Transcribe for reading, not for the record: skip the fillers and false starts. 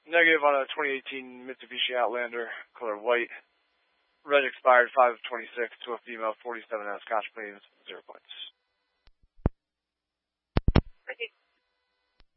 Negative on a 2018 Mitsubishi Outlander, color white. Red expired 5 of 26 to a female 47 out of Scotch Plains, 0 points.